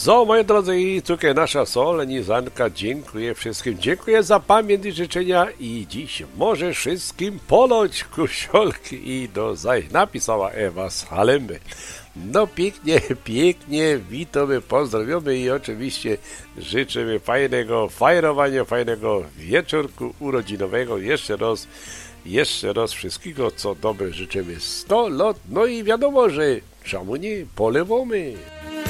So, moi drodzy, i tutaj nasza solenizanka dziękuję wszystkim. Dziękuję za pamięć i życzenia i dziś może wszystkim ponoć kusiolki i do zaj napisała Ewa z Halemby. No pięknie, pięknie, witamy, pozdrawiamy i oczywiście życzymy fajnego fajrowania, fajnego wieczorku urodzinowego. Jeszcze raz wszystkiego, co dobre życzymy 100 lat, no i wiadomo, że czemu nie polewamy.